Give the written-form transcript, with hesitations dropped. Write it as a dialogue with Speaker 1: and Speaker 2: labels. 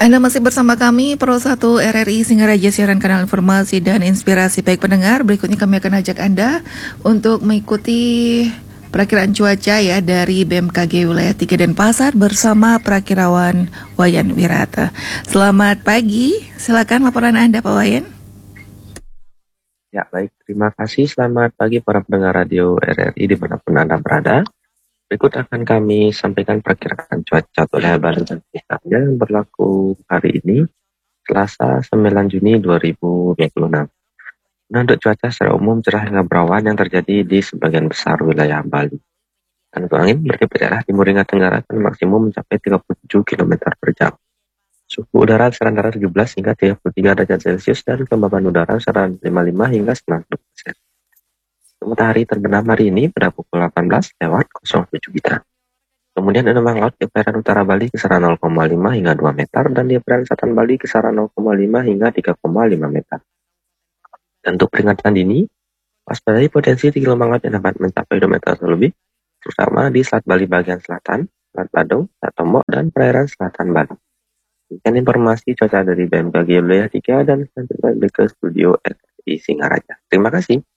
Speaker 1: Anda masih bersama kami, Pro 1 RRI Singaraja, siaran kanal informasi dan inspirasi. Baik pendengar, berikutnya kami akan ajak Anda untuk mengikuti perakiraan cuaca ya dari BMKG Wilayah 3 Denpasar bersama Prakirawan Wayan Wirata. Selamat pagi, silakan laporan Anda Pak Wayan.
Speaker 2: Ya, baik. Terima kasih. Selamat pagi para pendengar radio RRI dimanapun Anda berada. Berikut akan kami sampaikan perkiraan cuaca wilayah Bali dan sekitarnya yang berlaku hari ini, Selasa 9 Juni 2026. Nah, untuk cuaca secara umum cerah hingga berawan yang terjadi di sebagian besar wilayah Bali. Dan untuk angin bertiup daerah timur hingga tenggara akan maksimum mencapai 37 km per jam. Suhu udara antara 17 hingga 33 derajat Celcius dan kelembaban udara antara 55 hingga 90%. Matahari terbenam hari ini pada pukul 18:07 WITA. Kemudian gelombang laut di perairan utara Bali kisaran 0,5 hingga 2 meter dan di perairan selatan Bali kisaran 0,5 hingga 3,5 meter. Dan untuk peringatan dini, waspadai potensi tinggi gelombang laut yang dapat mencapai 2 meter atau lebih, terutama di Selat Bali bagian selatan, Selat Badung, Selat Tombok, dan perairan selatan Bali. Demikian informasi cuaca dari BMKG Wilayah 3 dan selanjutnya ke studio RRI Singaraja. Terima kasih.